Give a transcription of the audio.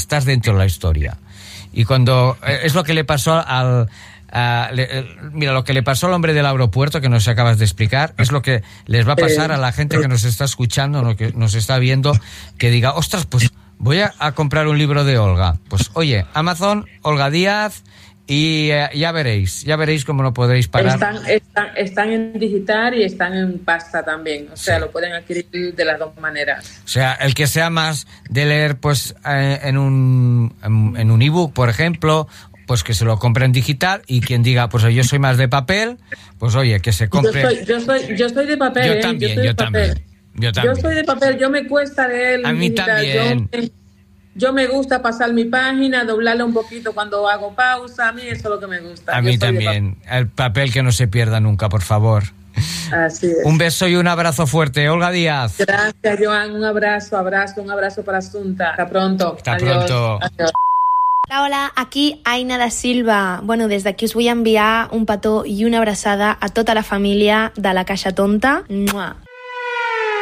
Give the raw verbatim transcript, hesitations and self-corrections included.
estás dentro de la historia. Y cuando eh, es lo que le pasó al Uh, le, mira, lo que le pasó al hombre del aeropuerto que nos acabas de explicar es lo que les va a pasar a la gente que nos está escuchando, no, que nos está viendo, que diga, ostras, pues voy a, a comprar un libro de Olga. Pues oye, Amazon, Olga Díaz, y uh, ya veréis, ya veréis cómo no podréis parar. Están, están, están en digital y están en pasta también, o sea, sí. Lo pueden adquirir de las dos maneras. O sea, el que sea más de leer, pues eh, en un en, en un ebook, por ejemplo, pues que se lo compre en digital, y quien diga, pues yo soy más de papel, pues oye, que se compre. Yo soy, yo soy, yo soy de papel. Yo ¿eh? también, yo, yo también, yo también. Yo soy de papel, yo me cuesta leer. A mí digital. también. Yo, yo me gusta pasar mi página, doblarla un poquito cuando hago pausa, a mí eso es lo que me gusta. A yo mí también, el papel que no se pierda nunca, por favor. Así es. Un beso y un abrazo fuerte, Olga Díaz. Gracias, Joan, un abrazo, abrazo, un abrazo para Asunta. Hasta pronto. Hasta Adiós. pronto. Adiós. Hola, hola, aquí Aina da Silva. Bueno, des d'aquí us vull enviar un petó i una abraçada a tota la família de la Caixa Tonta. Mua.